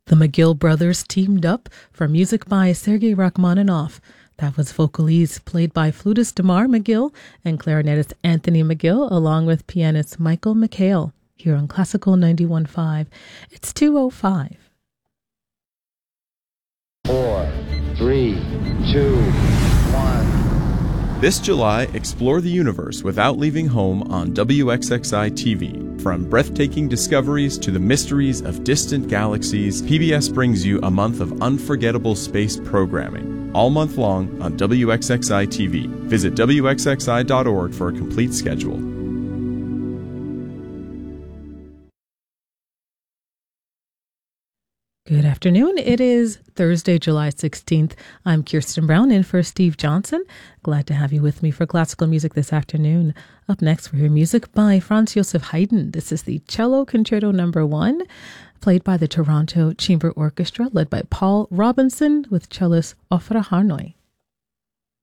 The McGill brothers teamed up for music by Sergei Rachmaninoff. That was Vocalise, played by flutist Damar McGill and clarinetist Anthony McGill, along with pianist Michael McHale, here on Classical 91.5. It's 2:05. 4, 3, 2, 1. This July, explore the universe without leaving home on WXXI TV. From breathtaking discoveries to the mysteries of distant galaxies, PBS brings you a month of unforgettable space programming. All month long on WXXI TV. Visit WXXI.org for a complete schedule. Good afternoon. It is Thursday, July 16th. I'm Kirsten Brown in for Steve Johnson. Glad to have you with me for classical music this afternoon. Up next, we hear music by Franz Joseph Haydn. This is the Cello Concerto No. 1, played by the Toronto Chamber Orchestra, led by Paul Robinson with cellist Ofra Harnoy.